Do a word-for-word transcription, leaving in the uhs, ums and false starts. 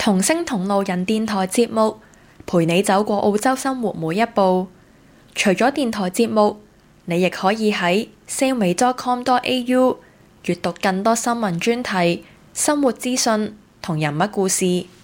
同聲同路人電台節目，陪你走過澳洲生活每一步。除咗電台節目，你亦可以喺 sailme dot com dot a u 閱讀更多新聞專題、生活資訊同人物故事。